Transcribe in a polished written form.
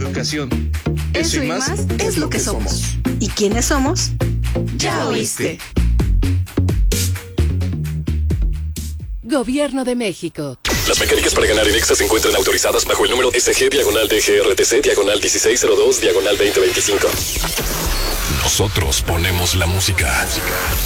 educación. Eso y más es lo que somos. ¿Y quiénes somos? Ya oíste. Gobierno de México. Las mecánicas para ganar en Exa se encuentran autorizadas bajo el número SG/DGRTC/1602/2025. Nosotros ponemos la música.